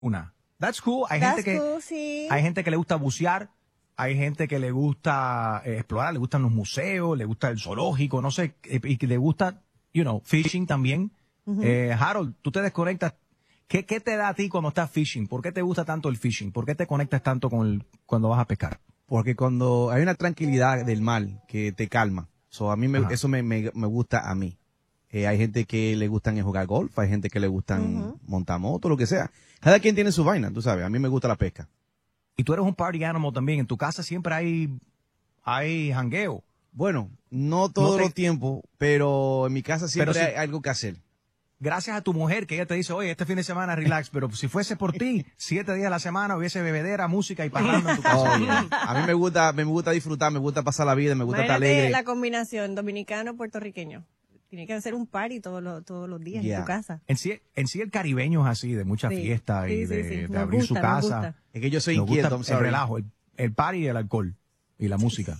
una. That's cool. Sí. Hay gente que le gusta bucear, hay gente que le gusta explorar, le gustan los museos, le gusta el zoológico, no sé, y que le gusta, fishing también. Harold, tú te desconectas. ¿Qué te da a ti cuando estás fishing? ¿Por qué te gusta tanto el fishing? ¿Por qué te conectas tanto cuando vas a pescar? Porque cuando hay una tranquilidad del mar que te calma. A mí eso me gusta a mí. Hay gente que le gustan jugar golf, hay gente que le gustan montar moto, lo que sea. Cada quien tiene su vaina, tú sabes. A mí me gusta la pesca. Y tú eres un party animal también. En tu casa siempre hay jangueo. Bueno, no todo el tiempo, pero en mi casa siempre hay algo que hacer. Gracias a tu mujer, que ella te dice, oye, este fin de semana relax, pero si fuese por ti, 7 días a la semana hubiese bebedera, música y parranda en tu casa. A mí me gusta disfrutar, me gusta pasar la vida, me gusta estar alegre. La combinación dominicano-puertorriqueño. Tiene que ser un party todos los días en tu casa. En sí el caribeño es así, de mucha fiesta y de abrir su casa. Es que yo soy inquieto, el relajo, el party y el alcohol y la música.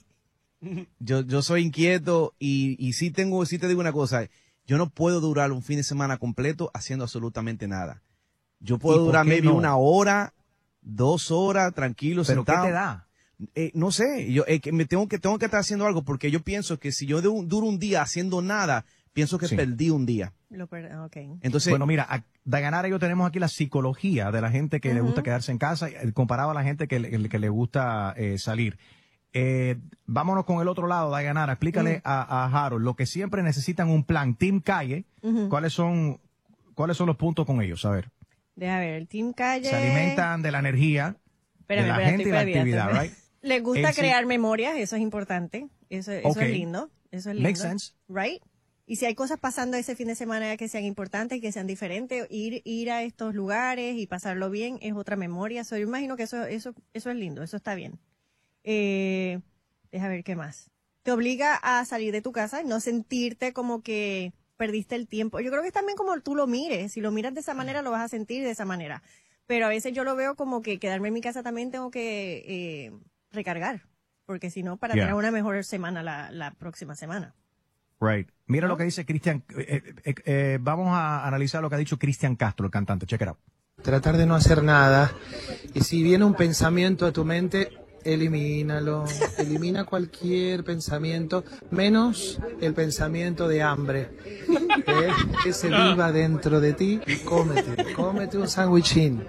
Yo soy inquieto y sí te digo una cosa. Yo no puedo durar un fin de semana completo haciendo absolutamente nada. Yo puedo durar una hora, 2 horas, tranquilo, ¿Pero sentado. qué te da? No sé, yo tengo que estar haciendo algo porque yo pienso que si yo duro un día haciendo nada, pienso que perdí un día. Entonces, bueno, mira, Dayanara y yo tenemos aquí la psicología de la gente que le gusta quedarse en casa comparado a la gente que le gusta salir. Vámonos con el otro lado, Dayanara. Explícale a Harold lo que siempre necesitan un plan. Team Calle, ¿cuáles son los puntos con ellos? A ver. Deja ver, el Team Calle. Se alimentan de la energía de la gente y la actividad, right? Les gusta crear memorias, eso es importante. Eso es lindo. Eso es lindo. Makes sense. Right? Y si hay cosas pasando ese fin de semana que sean importantes y que sean diferentes, ir a estos lugares y pasarlo bien es otra memoria. Yo imagino que eso es lindo, eso está bien. Deja ver qué más. Te obliga a salir de tu casa y no sentirte como que perdiste el tiempo. Yo creo que es también como tú lo mires. Si lo miras de esa manera, lo vas a sentir de esa manera. Pero a veces yo lo veo como que quedarme en mi casa también tengo que recargar. Porque si no, para tener una mejor semana la próxima semana. Right. Mira lo que dice Cristian. Vamos a analizar lo que ha dicho Cristian Castro, el cantante. Check it out. Tratar de no hacer nada. Y si viene un pensamiento a tu mente, elimínalo. Elimina cualquier pensamiento, menos el pensamiento de hambre. Que se viva dentro de ti y cómete un sándwichín.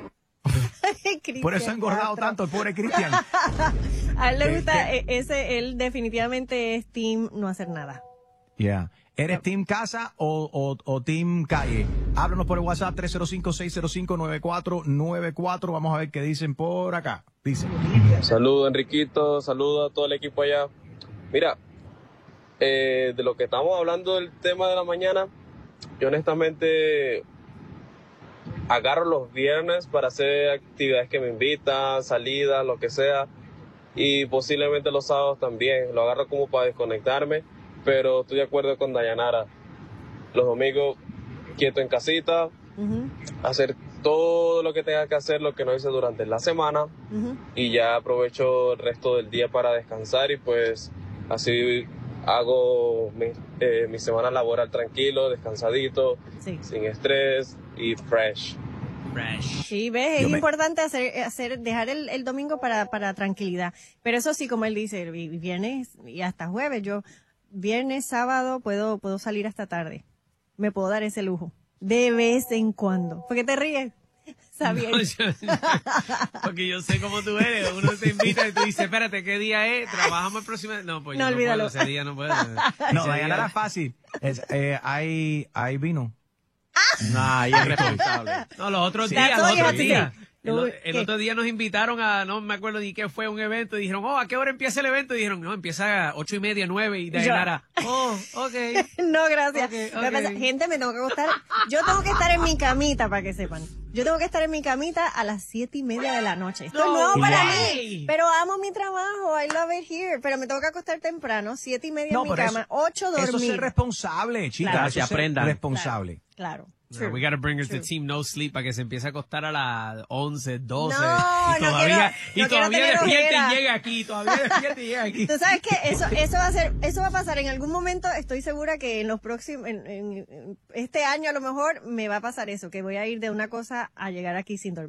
Por eso ha engordado tanto el pobre Cristian. A él le gusta, él definitivamente es team no hacer nada. ¿Eres team casa o team calle? Háblanos por el WhatsApp 305-605-9494. Vamos a ver qué dicen por acá. Dice. Saludos, Enriquito. Saludos a todo el equipo allá. Mira, de lo que estamos hablando del tema de la mañana, yo honestamente agarro los viernes para hacer actividades que me invitan, salidas, lo que sea. Y posiblemente los sábados también. Lo agarro como para desconectarme. Pero estoy de acuerdo con Dayanara. Los domingos, quieto en casita, hacer todo lo que tenga que hacer, lo que no hice durante la semana, y ya aprovecho el resto del día para descansar y pues así hago mi semana laboral tranquilo, descansadito, sin estrés y fresh. Sí, ves, es importante dejar el domingo para tranquilidad. Pero eso sí, como él dice, viernes y hasta jueves, viernes, sábado, puedo salir hasta tarde. Me puedo dar ese lujo. De vez en cuando. ¿Por qué te ríes? Sabiendo. Porque yo sé cómo tú eres. Uno te invita y tú dices, espérate, ¿qué día es? ¿Trabajamos el próximo día? No, pues no, yo olvídalo. no puedo, ese día no puedo. No, Dayanara es fácil. Hay vino. No, ahí es responsable. No, los otros días. El otro día nos invitaron no me acuerdo ni qué fue, un evento, y dijeron, ¿a qué hora empieza el evento? Y dijeron, no, empieza a 8:30, 9, y Dayanara, ok. No, gracias. Gente, me tengo que acostar. Yo tengo que estar en mi camita, para que sepan. Yo tengo que estar en mi camita a las 7:30 de la noche. Esto es nuevo para mí. Pero amo mi trabajo. I love it here. Pero me tengo que acostar temprano, 7:30 en mi cama, 8 dormir. Eso es ser responsable, chicas. Claro, eso es ser responsable. Claro. True, we gotta bring her true. to Team No Sleep para que se empiece a acostar a las 11, 12. No, y todavía, no quiero tener despierta ojera. y llega aquí. Todavía despierta y llega aquí. Tú sabes que eso va a pasar en algún momento. Estoy segura que en los próximos, en este año a lo mejor me va a pasar eso, que voy a ir de una cosa a llegar aquí sin dormir.